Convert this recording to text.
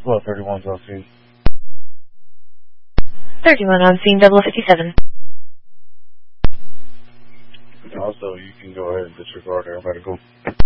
Well, 31's on scene. 31 on scene, 0057. Also, you can go ahead and disregard her medical.